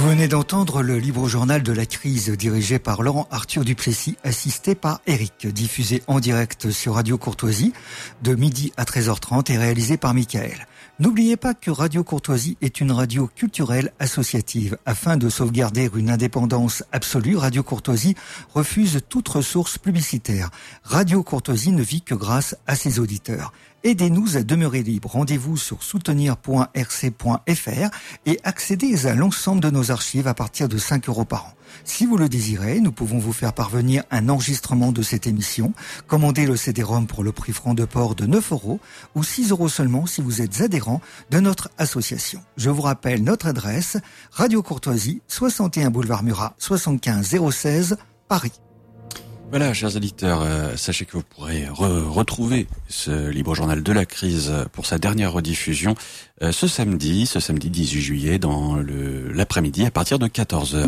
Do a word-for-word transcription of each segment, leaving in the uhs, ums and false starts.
Vous venez d'entendre le libre journal de la crise dirigé par Laurent Arthur Duplessis, assisté par Eric, diffusé en direct sur Radio Courtoisie de midi à treize heures trente et réalisé par Michael. N'oubliez pas que Radio Courtoisie est une radio culturelle associative. Afin de sauvegarder une indépendance absolue, Radio Courtoisie refuse toute ressource publicitaire. Radio Courtoisie ne vit que grâce à ses auditeurs. Aidez-nous à demeurer libre. Rendez-vous sur soutenir point r c point f r et accédez à l'ensemble de nos archives à partir de cinq euros par an. Si vous le désirez, nous pouvons vous faire parvenir un enregistrement de cette émission. Commandez le C D-ROM pour le prix franc de port de neuf euros ou six euros seulement si vous êtes adhérent de notre association. Je vous rappelle notre adresse, Radio Courtoisie, soixante et un boulevard Murat, soixante-quinze zéro seize, Paris. Voilà, chers auditeurs, euh, sachez que vous pourrez re- retrouver ce libre journal de la crise pour sa dernière rediffusion euh, ce samedi, ce samedi dix-huit juillet, dans le, l'après-midi à partir de quatorze heures.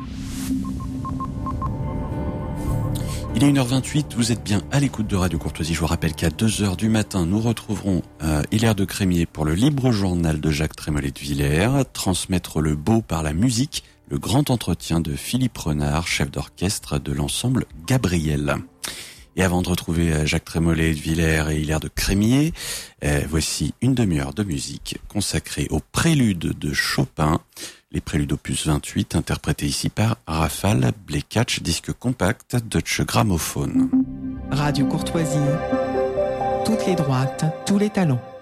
Il est une heure vingt-huit, vous êtes bien à l'écoute de Radio Courtoisie. Je vous rappelle qu'à deux heures du matin, nous retrouverons euh, Hilaire de Crémier pour le libre journal de Jacques Trémollet de Villers, transmettre le beau par la musique, le grand entretien de Philippe Renard, chef d'orchestre de l'ensemble Gabriel. Et avant de retrouver Jacques Trémollet de Villers et Hilaire de Crémier, euh, voici une demi-heure de musique consacrée aux préludes de Chopin, les préludes opus vingt-huit, interprétés ici par Rafal Blekach, disque compact Deutsche Grammophon. Radio Courtoisie, toutes les droites, tous les talents.